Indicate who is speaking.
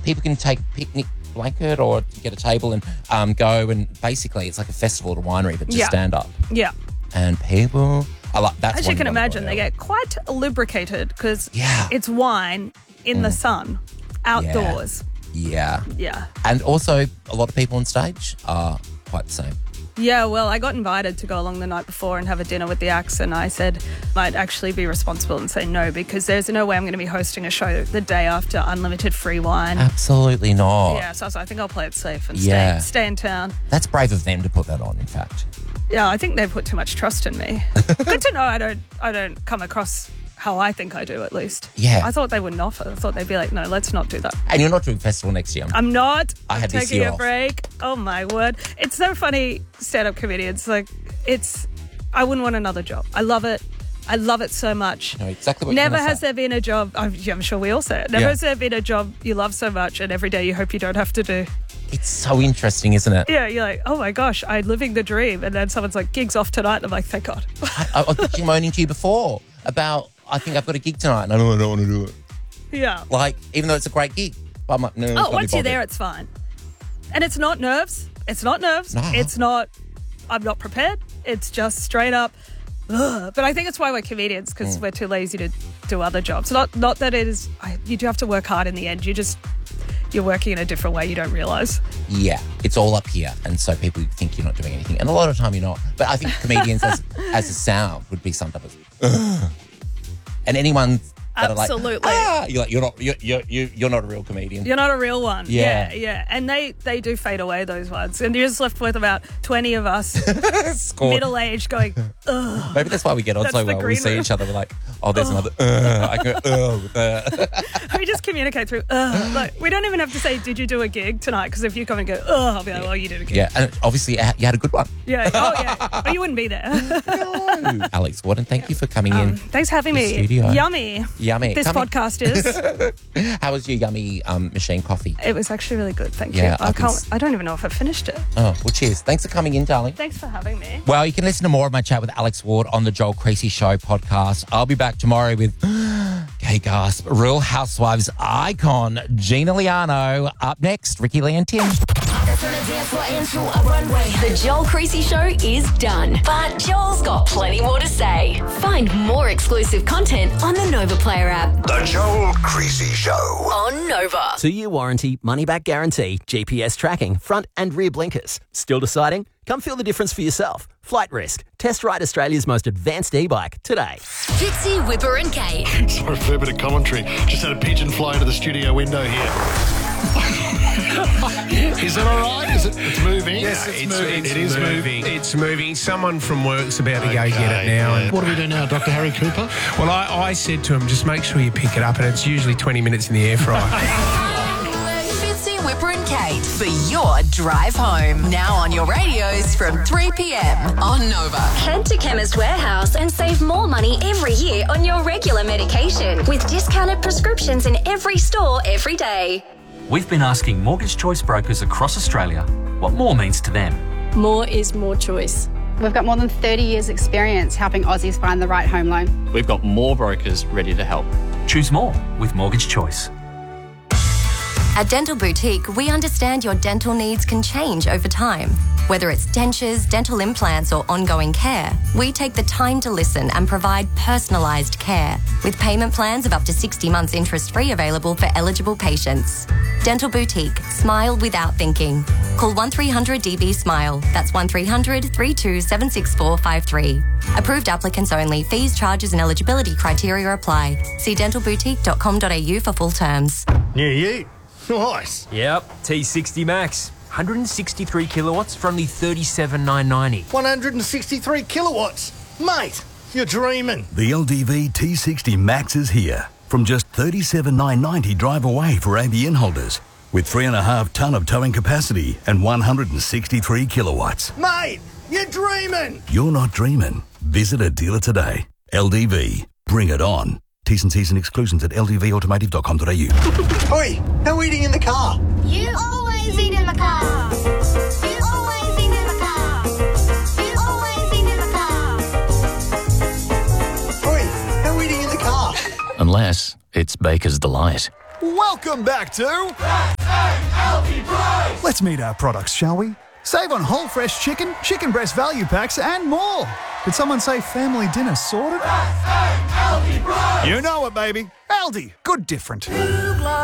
Speaker 1: people can take a picnic blanket or get a table and go, and basically it's like a festival at a winery, but just stand up.
Speaker 2: Yeah.
Speaker 1: And people, that's
Speaker 2: as you can imagine, they get quite lubricated because it's wine in the sun, outdoors.
Speaker 1: Yeah.
Speaker 2: Yeah.
Speaker 1: And also, a lot of people on stage are quite the same.
Speaker 2: Yeah, well, I got invited to go along the night before and have a dinner with the acts, and I said I'd actually be responsible and say no, because there's no way I'm going to be hosting a show the day after unlimited free wine.
Speaker 1: Absolutely not.
Speaker 2: Yeah, so I think I'll play it safe and stay in town.
Speaker 1: That's brave of them to put that on, in fact.
Speaker 2: Yeah, I think they've put too much trust in me. Good to know I don't come across how I think I do, at least.
Speaker 1: Yeah.
Speaker 2: I thought they wouldn't offer. I thought they'd be like, no, let's not do that.
Speaker 1: And you're not doing festival next year.
Speaker 2: I'm not.
Speaker 1: I had
Speaker 2: I'm
Speaker 1: this
Speaker 2: taking
Speaker 1: year
Speaker 2: a
Speaker 1: off.
Speaker 2: break. Oh, my word. It's so funny, stand-up comedians. Like, I wouldn't want another job. I love it. I love it so much.
Speaker 1: No, exactly what
Speaker 2: Never
Speaker 1: you're
Speaker 2: has
Speaker 1: say.
Speaker 2: there been a job, I'm sure we all say it, never has there been a job you love so much and every day you hope you don't have to do.
Speaker 1: It's so interesting, isn't it?
Speaker 2: Yeah, you're like, oh my gosh, I'm living the dream. And then someone's like, gig's off tonight. And I'm like, thank God.
Speaker 1: I was moaning to you before about, I think I've got a gig tonight and I don't want to do it.
Speaker 2: Yeah.
Speaker 1: Like, even though it's a great gig. But I'm like, no.
Speaker 2: Oh, once you're there, it's fine. And it's not nerves. It's not nerves.
Speaker 1: No.
Speaker 2: It's not, I'm not prepared. It's just straight up. Ugh. But I think it's why we're comedians, because we're too lazy to do other jobs. Not that it is, you do have to work hard in the end. You're working in a different way you don't realise.
Speaker 1: Yeah, it's all up here. And so people think you're not doing anything. And a lot of the time you're not. But I think comedians as a sound would be summed up as, ugh. And anyone that
Speaker 2: absolutely.
Speaker 1: are like, you're not a real comedian.
Speaker 2: You're not a real one.
Speaker 1: Yeah.
Speaker 2: Yeah. And they do fade away, those ones. And you're just left with about 20 of us, middle-aged, going, ugh.
Speaker 1: Maybe that's why we get on
Speaker 2: That's
Speaker 1: so
Speaker 2: the
Speaker 1: well. We
Speaker 2: green
Speaker 1: see
Speaker 2: room.
Speaker 1: each other, we're like, oh, there's another, I go,
Speaker 2: We just communicate through, like, we don't even have to say, did you do a gig tonight? Because if you come and go, I'll be like, well, you did a gig.
Speaker 1: Yeah, and obviously you had a good one.
Speaker 2: Yeah. Oh, yeah. Or you wouldn't be there.
Speaker 1: No. Alex Warden, thank you for coming in.
Speaker 2: Thanks for having
Speaker 1: the
Speaker 2: me.
Speaker 1: studio.
Speaker 2: Yummy. This
Speaker 1: Come in.
Speaker 2: podcast is.
Speaker 1: How was your yummy machine coffee?
Speaker 2: It was actually really good. Thank
Speaker 1: Yeah,
Speaker 2: you. I don't even know if I finished it.
Speaker 1: Oh, well, cheers. Thanks for coming in, darling.
Speaker 2: Thanks for having me.
Speaker 1: Well, you can listen to more of my chat with Alex Ward on the Joel Creasy Show podcast. I'll be back tomorrow with, gay gasp, Real Housewives icon Gina Liano. Up next, Ricky Lee and Tim.
Speaker 3: The Joel Creasy Show is done, but Joel's got plenty more to say. Find more exclusive content on the Nova Player app.
Speaker 4: The Joel Creasy Show.
Speaker 3: On Nova.
Speaker 5: 2-year warranty, money-back guarantee, GPS tracking, front and rear blinkers. Still deciding? Come feel the difference for yourself. Flight Risk. Test ride Australia's most advanced e-bike today.
Speaker 3: Fitzy, Whipper and Kate.
Speaker 6: Sorry for a bit of commentary. Just had a pigeon fly into the studio window here. Is that all right? It's moving?
Speaker 7: Yes, it's moving.
Speaker 6: It is moving.
Speaker 7: It's moving. Someone from work's about to go get it now.
Speaker 6: Yeah. What do we do now, Dr. Harry Cooper?
Speaker 7: Well, I said to him, just make sure you pick it up, and it's usually 20 minutes in the air fryer.
Speaker 3: Fitzy, Whipper and Kate for your drive home. Now on your radios from 3 p.m. on Nova.
Speaker 8: Head to Chemist Warehouse and save more money every year on your regular medication with discounted prescriptions in every store every day.
Speaker 9: We've been asking Mortgage Choice brokers across Australia what more means to them.
Speaker 10: More is more choice.
Speaker 11: We've got more than 30 years' experience helping Aussies find the right home loan.
Speaker 12: We've got more brokers ready to help.
Speaker 9: Choose more with Mortgage Choice.
Speaker 13: At Dental Boutique, we understand your dental needs can change over time. Whether it's dentures, dental implants, or ongoing care, we take the time to listen and provide personalised care, with payment plans of up to 60 months interest-free available for eligible patients. Dental Boutique. Smile without thinking. Call 1300-DB-SMILE. That's 1300 32 76453. Approved applicants only. Fees, charges and eligibility criteria apply. See dentalboutique.com.au for full terms.
Speaker 6: New year. Nice.
Speaker 14: Yep, T60 Max. 163 kilowatts for only $37,990.
Speaker 6: 163 kilowatts. Mate, you're dreaming.
Speaker 15: The LDV T60 Max is here. From just $37,990 drive away for ABN holders. With 3.5 tonne of towing capacity and 163 kilowatts.
Speaker 6: Mate, you're dreaming.
Speaker 15: You're not dreaming. Visit a dealer today. LDV. Bring it on. T's and C's and exclusions at ldvautomotive.com.au.
Speaker 6: Oi, no eating in the car.
Speaker 16: You always eat in the car. You always eat in the car. You always eat in the car.
Speaker 6: Oi, no eating in the car.
Speaker 17: Unless it's Baker's Delight.
Speaker 18: Welcome back to
Speaker 17: Let's meet our products, shall we? Save on whole fresh chicken, chicken breast value packs, and more. Did someone say family dinner sorted? You know it, baby. Aldi. Good different.